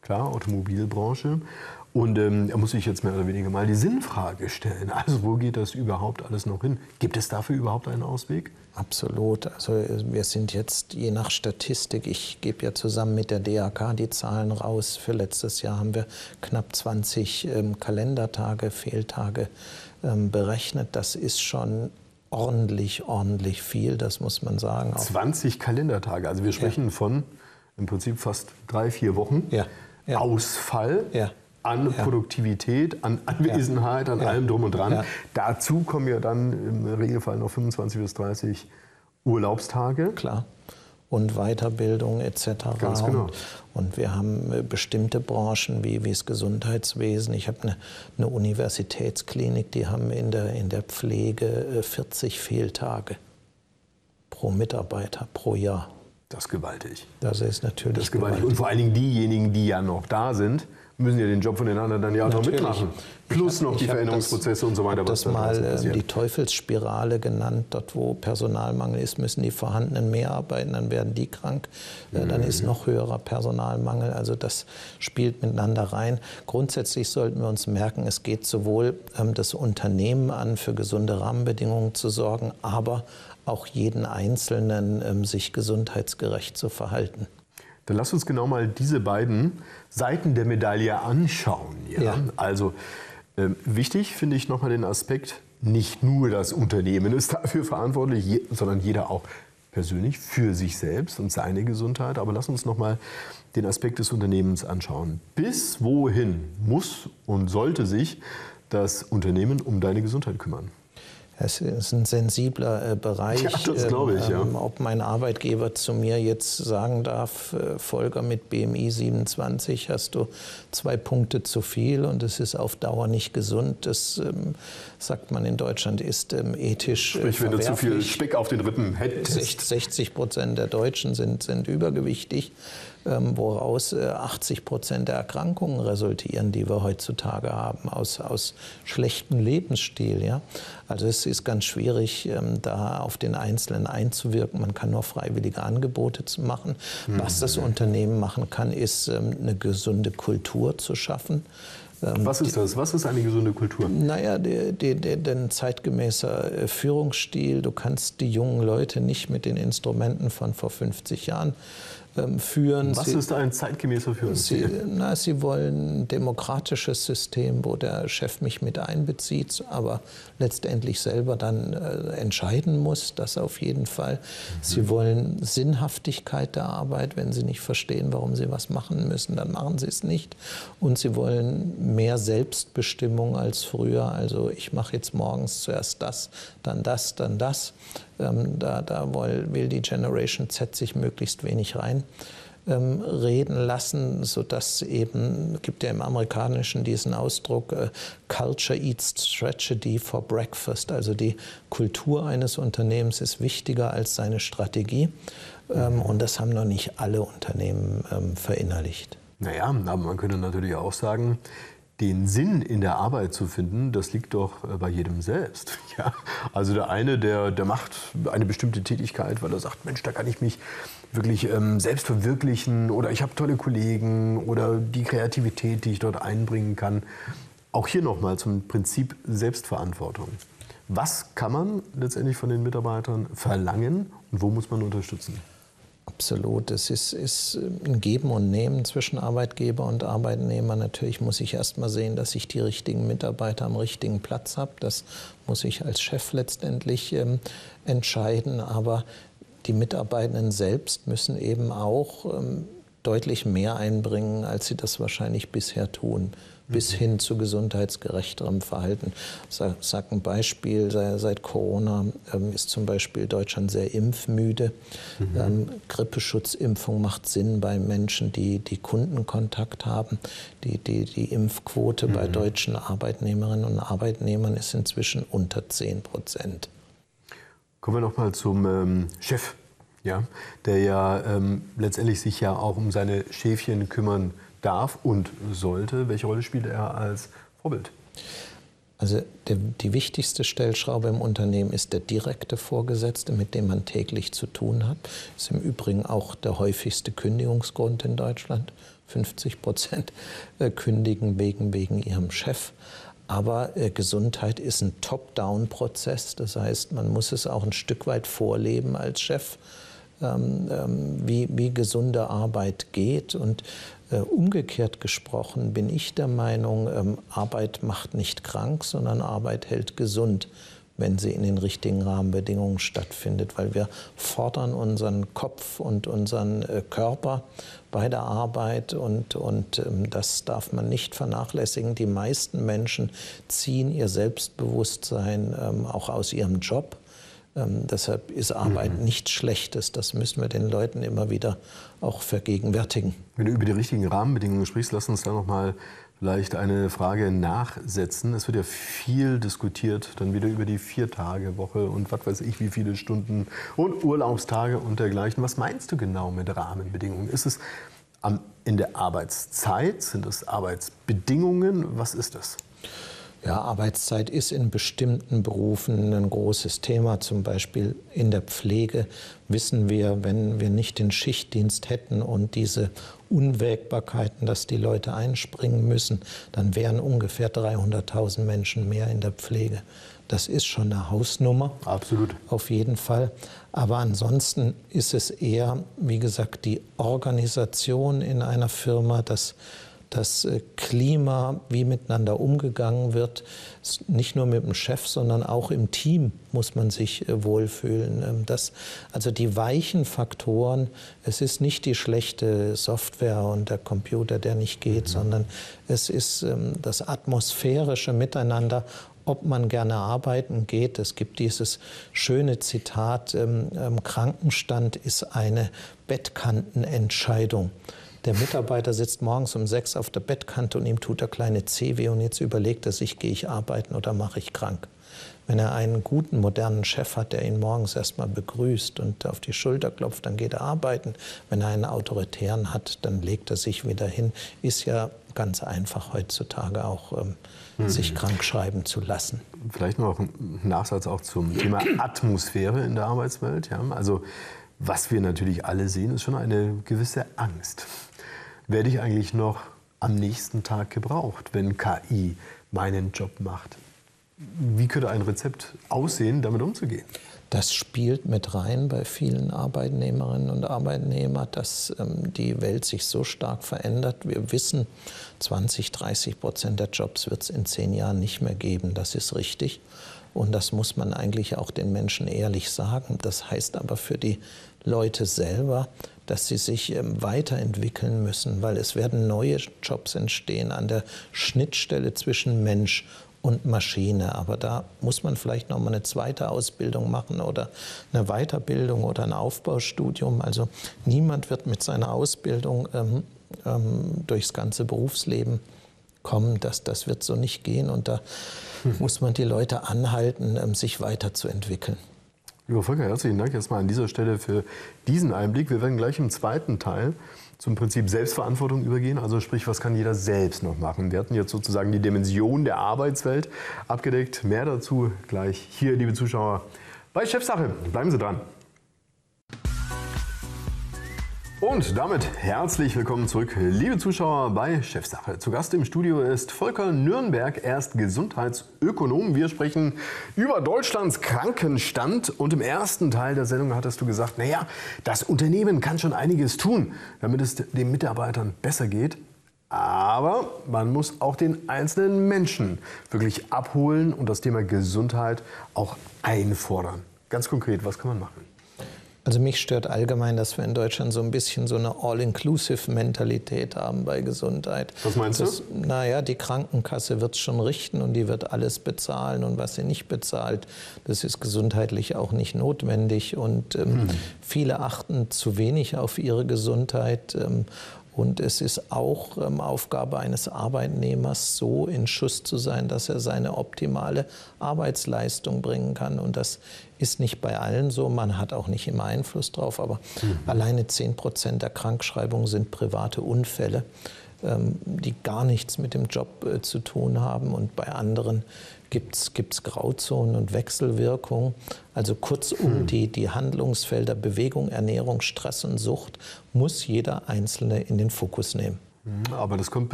klar, Automobilbranche. Und er muss sich jetzt mehr oder weniger mal die Sinnfrage stellen. Also wo geht das überhaupt alles noch hin? Gibt es dafür überhaupt einen Ausweg? Absolut. Also wir sind jetzt je nach Statistik, ich gebe ja zusammen mit der DAK die Zahlen raus, für letztes Jahr haben wir knapp 20 Kalendertage, Fehltage berechnet. Das ist schon ordentlich viel, das muss man sagen. 20 Kalendertage, also wir sprechen von im Prinzip fast 3-4 Wochen Ausfall. An Produktivität, an Anwesenheit, an allem drum und dran. Dazu kommen ja dann im Regelfall noch 25 bis 30 Urlaubstage. Klar. Und Weiterbildung etc. Ganz genau. Und wir haben bestimmte Branchen wie das Gesundheitswesen. Ich habe eine Universitätsklinik, die haben in der Pflege 40 Fehltage pro Mitarbeiter pro Jahr. Das ist gewaltig. Das ist natürlich gewaltig. Und vor allen Dingen diejenigen, die ja noch da sind, müssen ja den Job von den anderen dann ja noch mitmachen. Plus noch die Veränderungsprozesse und so weiter. Ich habe das mal die Teufelsspirale genannt. Dort, wo Personalmangel ist, müssen die Vorhandenen mehr arbeiten, dann werden die krank. Dann ist noch höherer Personalmangel. Also das spielt miteinander rein. Grundsätzlich sollten wir uns merken, es geht sowohl das Unternehmen an, für gesunde Rahmenbedingungen zu sorgen, aber auch jeden Einzelnen sich gesundheitsgerecht zu verhalten. Dann lass uns genau mal diese beiden Seiten der Medaille anschauen. Ja? Also wichtig finde ich nochmal den Aspekt, nicht nur das Unternehmen ist dafür verantwortlich, sondern jeder auch persönlich für sich selbst und seine Gesundheit. Aber lass uns nochmal den Aspekt des Unternehmens anschauen. Bis wohin muss und sollte sich das Unternehmen um deine Gesundheit kümmern? Es ist ein sensibler Bereich. Ja, das glaube ich, Ob mein Arbeitgeber zu mir jetzt sagen darf, Volker, mit BMI 27 hast du 2 Punkte zu viel und es ist auf Dauer nicht gesund. Das, sagt man in Deutschland, ist ethisch Sprich, wenn du zu viel Speck auf den Rippen hättest. 60% der Deutschen sind übergewichtig, woraus 80% der Erkrankungen resultieren, die wir heutzutage haben, aus schlechtem Lebensstil. Ja? Also es ist ganz schwierig, da auf den Einzelnen einzuwirken. Man kann nur freiwillige Angebote machen. Was das Unternehmen machen kann, ist eine gesunde Kultur zu schaffen. Was ist das? Was ist eine gesunde Kultur? Naja, ein zeitgemäßer Führungsstil. Du kannst die jungen Leute nicht mit den Instrumenten von vor 50 Jahren führen. Was ist ein zeitgemäßer Führungsstil? Sie wollen ein demokratisches System, wo der Chef mich mit einbezieht, aber letztendlich selber dann entscheiden muss, das auf jeden Fall. Sie wollen Sinnhaftigkeit der Arbeit. Wenn Sie nicht verstehen, warum Sie was machen müssen, dann machen Sie es nicht. Und Sie wollen mehr Selbstbestimmung als früher. Also ich mache jetzt morgens zuerst das, dann das, dann das. Da will die Generation Z sich möglichst wenig reden lassen, sodass eben, gibt ja im Amerikanischen diesen Ausdruck, Culture eats strategy for breakfast, also die Kultur eines Unternehmens ist wichtiger als seine Strategie und das haben noch nicht alle Unternehmen verinnerlicht. Naja, aber man könnte natürlich auch sagen, den Sinn in der Arbeit zu finden, das liegt doch bei jedem selbst. Ja? Also der eine, der macht eine bestimmte Tätigkeit, weil er sagt, Mensch, da kann ich mich wirklich selbst verwirklichen oder ich habe tolle Kollegen oder die Kreativität, die ich dort einbringen kann. Auch hier nochmal zum Prinzip Selbstverantwortung. Was kann man letztendlich von den Mitarbeitern verlangen und wo muss man unterstützen? Absolut. Es ist ein Geben und Nehmen zwischen Arbeitgeber und Arbeitnehmer. Natürlich muss ich erst mal sehen, dass ich die richtigen Mitarbeiter am richtigen Platz habe. Das muss ich als Chef letztendlich entscheiden. Aber die Mitarbeitenden selbst müssen eben auch deutlich mehr einbringen, als sie das wahrscheinlich bisher tun. Bis hin zu gesundheitsgerechterem Verhalten. Ich sage ein Beispiel, seit Corona ist zum Beispiel Deutschland sehr impfmüde. Grippeschutzimpfung macht Sinn bei Menschen, die Kundenkontakt haben. Die Impfquote bei deutschen Arbeitnehmerinnen und Arbeitnehmern ist inzwischen unter 10%. Kommen wir noch mal zum Chef, ja, der ja letztendlich sich ja auch um seine Schäfchen kümmern darf und sollte. Welche Rolle spielt er als Vorbild? Also die wichtigste Stellschraube im Unternehmen ist der direkte Vorgesetzte, mit dem man täglich zu tun hat. Ist im Übrigen auch der häufigste Kündigungsgrund in Deutschland. 50% kündigen wegen ihrem Chef. Aber Gesundheit ist ein Top-Down-Prozess. Das heißt, man muss es auch ein Stück weit vorleben als Chef, wie gesunde Arbeit geht. Und umgekehrt gesprochen bin ich der Meinung, Arbeit macht nicht krank, sondern Arbeit hält gesund, wenn sie in den richtigen Rahmenbedingungen stattfindet. Weil wir fordern unseren Kopf und unseren Körper bei der Arbeit und das darf man nicht vernachlässigen. Die meisten Menschen ziehen ihr Selbstbewusstsein auch aus ihrem Job. Deshalb ist Arbeit nichts Schlechtes. Das müssen wir den Leuten immer wieder auch vergegenwärtigen. Wenn du über die richtigen Rahmenbedingungen sprichst, lass uns da noch mal vielleicht eine Frage nachsetzen. Es wird ja viel diskutiert, dann wieder über die 4-Tage-Woche und was weiß ich, wie viele Stunden und Urlaubstage und dergleichen. Was meinst du genau mit Rahmenbedingungen? Ist es in der Arbeitszeit? Sind es Arbeitsbedingungen? Was ist das? Ja, Arbeitszeit ist in bestimmten Berufen ein großes Thema. Zum Beispiel in der Pflege wissen wir, wenn wir nicht den Schichtdienst hätten und diese Unwägbarkeiten, dass die Leute einspringen müssen, dann wären ungefähr 300.000 Menschen mehr in der Pflege. Das ist schon eine Hausnummer. Absolut. Auf jeden Fall. Aber ansonsten ist es eher, wie gesagt, die Organisation in einer Firma, das Klima, wie miteinander umgegangen wird, nicht nur mit dem Chef, sondern auch im Team muss man sich wohlfühlen. Also die weichen Faktoren, es ist nicht die schlechte Software und der Computer, der nicht geht, sondern es ist das atmosphärische Miteinander, ob man gerne arbeiten geht. Es gibt dieses schöne Zitat, Krankenstand ist eine Bettkantenentscheidung. Der Mitarbeiter sitzt morgens um 6 auf der Bettkante und ihm tut der kleine Zeh weh und jetzt überlegt er sich, gehe ich arbeiten oder mache ich krank. Wenn er einen guten, modernen Chef hat, der ihn morgens erstmal begrüßt und auf die Schulter klopft, dann geht er arbeiten. Wenn er einen Autoritären hat, dann legt er sich wieder hin. Ist ja ganz einfach heutzutage auch, sich krank schreiben zu lassen. Vielleicht noch ein Nachsatz auch zum Thema Atmosphäre in der Arbeitswelt. Ja? Also was wir natürlich alle sehen, ist schon eine gewisse Angst. Werde ich eigentlich noch am nächsten Tag gebraucht, wenn KI meinen Job macht? Wie könnte ein Rezept aussehen, damit umzugehen? Das spielt mit rein bei vielen Arbeitnehmerinnen und Arbeitnehmern, dass die Welt sich so stark verändert. Wir wissen, 20-30% der Jobs wird es in 10 Jahren nicht mehr geben. Das ist richtig. Und das muss man eigentlich auch den Menschen ehrlich sagen. Das heißt aber für die Leute selber, dass sie sich weiterentwickeln müssen, weil es werden neue Jobs entstehen an der Schnittstelle zwischen Mensch und Maschine. Aber da muss man vielleicht noch mal eine zweite Ausbildung machen oder eine Weiterbildung oder ein Aufbaustudium. Also niemand wird mit seiner Ausbildung durchs ganze Berufsleben kommen. Das wird so nicht gehen und da muss man die Leute anhalten, sich weiterzuentwickeln. Lieber Volker, herzlichen Dank erstmal an dieser Stelle für diesen Einblick. Wir werden gleich im zweiten Teil zum Prinzip Selbstverantwortung übergehen. Also sprich, was kann jeder selbst noch machen? Wir hatten jetzt sozusagen die Dimension der Arbeitswelt abgedeckt. Mehr dazu gleich hier, liebe Zuschauer, bei Chefsache. Bleiben Sie dran. Und damit herzlich willkommen zurück, liebe Zuschauer bei Chefsache. Zu Gast im Studio ist Volker Nürnberg, er ist Gesundheitsökonom. Wir sprechen über Deutschlands Krankenstand und im ersten Teil der Sendung hattest du gesagt, naja, das Unternehmen kann schon einiges tun, damit es den Mitarbeitern besser geht. Aber man muss auch den einzelnen Menschen wirklich abholen und das Thema Gesundheit auch einfordern. Ganz konkret, was kann man machen? Also mich stört allgemein, dass wir in Deutschland so ein bisschen so eine All-Inclusive-Mentalität haben bei Gesundheit. Was meinst du? Naja, die Krankenkasse wird es schon richten und die wird alles bezahlen und was sie nicht bezahlt, das ist gesundheitlich auch nicht notwendig und viele achten zu wenig auf ihre Gesundheit. Und es ist auch Aufgabe eines Arbeitnehmers, so in Schuss zu sein, dass er seine optimale Arbeitsleistung bringen kann. Und das ist nicht bei allen so. Man hat auch nicht immer Einfluss drauf. Aber alleine 10% der Krankschreibungen sind private Unfälle, die gar nichts mit dem Job zu tun haben. Und bei anderen gibt's Grauzonen und Wechselwirkungen. Also kurzum, die Handlungsfelder Bewegung, Ernährung, Stress und Sucht muss jeder Einzelne in den Fokus nehmen. Aber das kommt